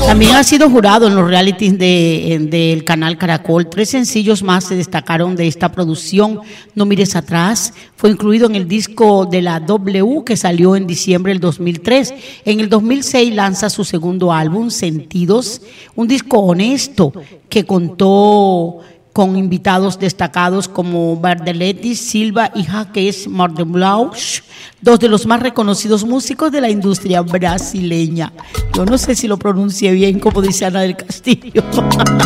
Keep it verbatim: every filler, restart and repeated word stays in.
También ha sido jurado en los realities de, del canal Caracol. Tres sencillos más se destacaron de esta producción. No mires atrás. Fue incluido en el disco de la W que salió en diciembre del dos mil tres. En el dos mil seis lanza su segundo álbum, Sentidos, un disco honesto que contó con invitados destacados como Bardeletti, Silva y Jaques Mardeblaus, dos de los más reconocidos músicos de la industria brasileña. Yo no sé si lo pronuncié bien, como dice Ana del Castillo.